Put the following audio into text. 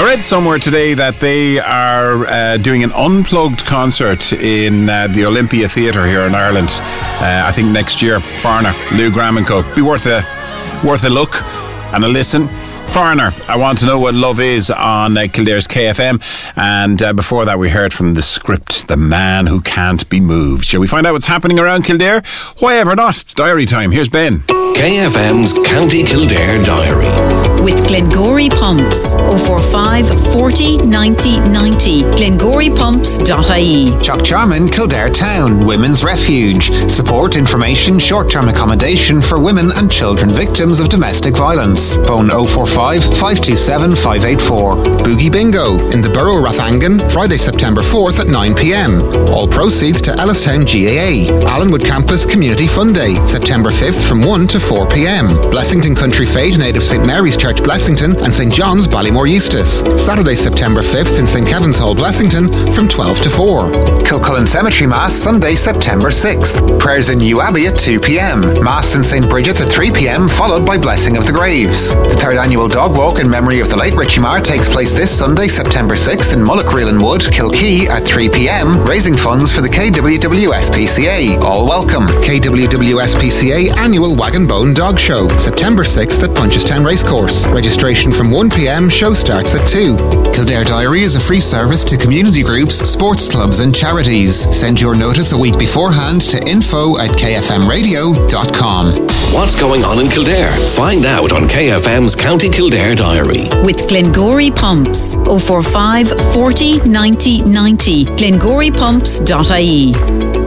read somewhere today that they are doing an unplugged concert in the Olympia Theatre here in Ireland. I think next year. Foreigner, Lou Graham and Co. Be worth a look and a listen. Foreigner, I Want to Know What Love Is on Kildare's KFM. And before that we heard from The Script, The Man Who Can't Be Moved. Shall we find out what's happening around Kildare? Why ever not? It's diary time. Here's Ben. KFM's County Kildare Diary. With Glengory Pumps. 045 40 90 90. GlengoryPumps.ie. Jock Jarman, Kildare Town, Women's Refuge. Support, information, short-term accommodation for women and children victims of domestic violence. Phone 045 527 584. Boogie Bingo in the Borough Rathangan, Friday, September 4th at 9 p.m. All proceeds to Ellistown GAA. Allenwood Campus Community Fun Day, September 5th from 1 to 4 p.m. Blessington Country Fete, Native St Mary's Church Blessington and St John's Ballymore Eustace. Saturday, September 5th in St Kevin's Hall Blessington from 12 to 4. Kilcullen Cemetery Mass, Sunday, September 6th. Prayers in New Abbey at 2 p.m. Mass in St Bridget's at 3 p.m. followed by Blessing of the Graves. The third annual Dog Walk in memory of the late Richie Marr takes place this Sunday, September 6th in Mullaghreelan Wood, Kilkee at 3 p.m, raising funds for the KWWSPCA. All welcome. KWWSPCA Annual Wagon Bone Dog Show, September 6th at Punchestown Racecourse. Registration from 1 p.m, show starts at 2. Kildare Diary is a free service to community groups, sports clubs and charities. Send your notice a week beforehand to info@kfmradio.com. What's going on in Kildare? Find out on KFM's County Kildare Diary. With Glengory Pumps. 045 40 90 90. GlengoryPumps.ie.